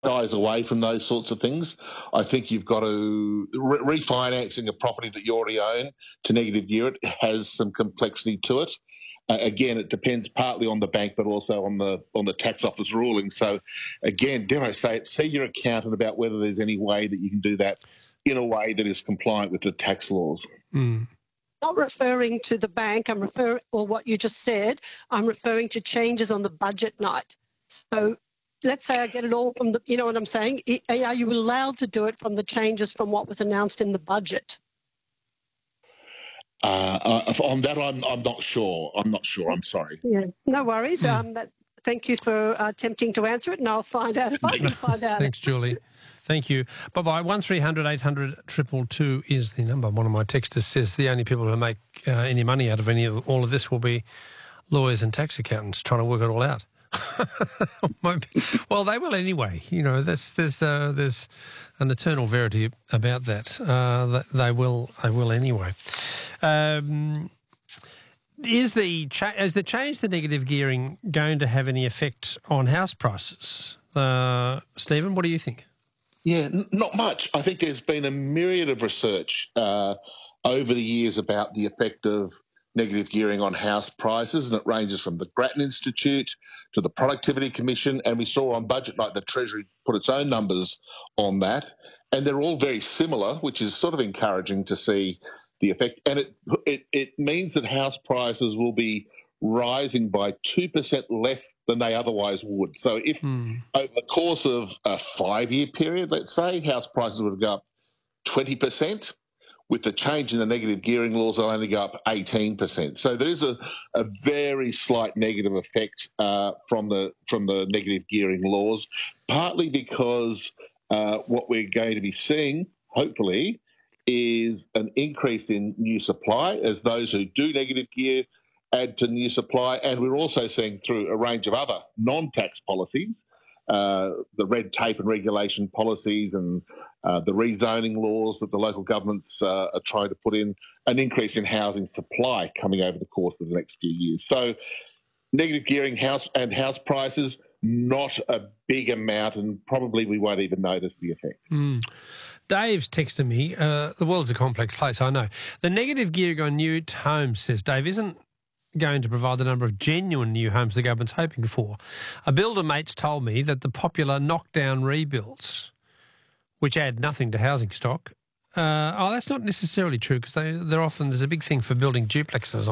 eyes away from those sorts of things. I think you've got to refinancing a property that you already own to negative gear it has some complexity to it. Again, it depends partly on the bank, but also on the tax office ruling. So, again, dare I say it, see your accountant about whether there's any way that you can do that in a way that is compliant with the tax laws. Mm. Not referring to the bank, or what you just said, I'm referring to changes on the budget night. So let's say I get it all from you know what I'm saying? Are you allowed to do it from the changes from what was announced in the budget? On that, I'm not sure. I'm sorry. Yeah, no worries. Thank you for attempting to answer it, and I'll find out if I can find out. Thanks, Julie. Thank you. Bye-bye. 1300 800 222 is the number. One of my texters says the only people who make any money out of all of this will be lawyers and tax accountants trying to work it all out. Well, they will anyway. You know, there's an eternal verity about that. They will anyway. Is the change to negative gearing going to have any effect on house prices? Stephen, what do you think? Yeah, not much. I think there's been a myriad of research over the years about the effect of negative gearing on house prices, and it ranges from the Grattan Institute to the Productivity Commission, and we saw on budget night the Treasury put its own numbers on that, and they're all very similar, which is sort of encouraging to see the effect. And it means that house prices will be rising by 2% less than they otherwise would. So if over the course of a 5-year period, let's say, house prices would go up 20%, with the change in the negative gearing laws, they'll only go up 18%. So there is a very slight negative effect from the negative gearing laws, partly because what we're going to be seeing, hopefully, is an increase in new supply as those who do negative gear add to new supply. And we're also seeing through a range of other non-tax policies, the red tape and regulation policies and the rezoning laws that the local governments are trying to put in, an increase in housing supply coming over the course of the next few years. So negative gearing house prices, not a big amount, and probably we won't even notice the effect. Dave's texted me, the world's a complex place, I know. The negative gearing on new homes, says Dave, isn't going to provide the number of genuine new homes the government's hoping for. A builder mate's told me that the popular knockdown rebuilds, which add nothing to housing stock, that's not necessarily true, because they're often, there's a big thing for building duplexes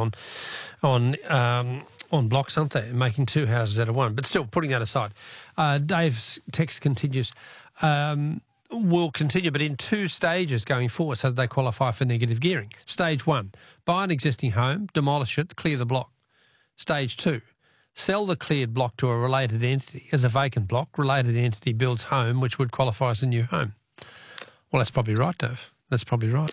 on blocks, aren't they, making two houses out of one. But still, putting that aside, Dave's text continues, will continue, but in 2 stages going forward so that they qualify for negative gearing. Stage 1, buy an existing home, demolish it, clear the block. Stage 2, sell the cleared block to a related entity as a vacant block. Related entity builds home, which would qualify as a new home. Well, that's probably right, Dave. That's probably right.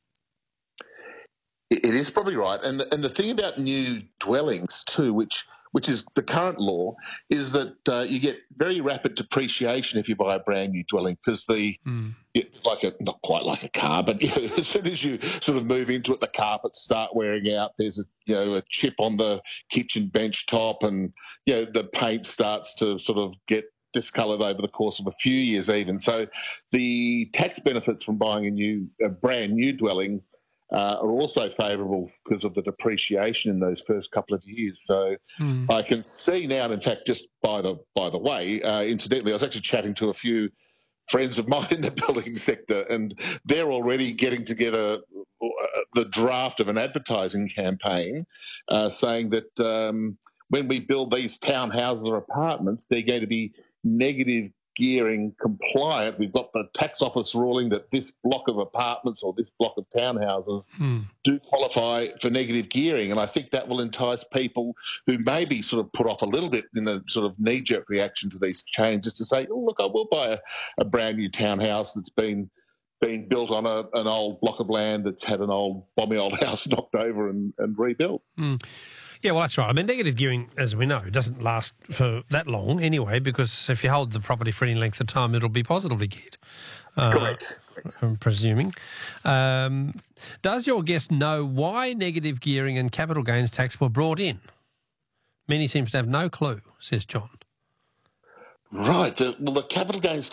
It is probably right. And the thing about new dwellings too, which is the current law, is that you get very rapid depreciation if you buy a brand new dwelling, because not quite like a car, but as soon as you sort of move into it, the carpets start wearing out. There's a chip on the kitchen bench top, and the paint starts to sort of get discoloured over the course of a few years even. So the tax benefits from buying a brand new dwelling are also favourable because of the depreciation in those first couple of years. So I can see now, and in fact, just by the way, incidentally, I was actually chatting to a few friends of mine in the building sector, and they're already getting together the draft of an advertising campaign saying that when we build these townhouses or apartments, they're going to be negative gearing compliant. We've got the tax office ruling that this block of apartments or this block of townhouses do qualify for negative gearing. And I think that will entice people who may be sort of put off a little bit in the sort of knee-jerk reaction to these changes to say, oh, look, I will buy a brand new townhouse that's been built on an old block of land that's had an old bomby old house knocked over and rebuilt. Yeah, well, that's right. I mean, negative gearing, as we know, doesn't last for that long anyway, because if you hold the property for any length of time, it'll be positively geared. Correct. I'm presuming. Does your guest know why negative gearing and capital gains tax were brought in? Many seems to have no clue, says John. Right. Well, the capital gains